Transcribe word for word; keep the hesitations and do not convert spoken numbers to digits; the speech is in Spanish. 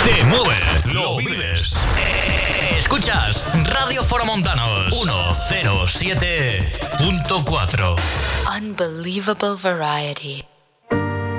te mueve, lo vives. Escuchas Radio Foromontanos ciento siete punto cuatro. Unbelievable variety.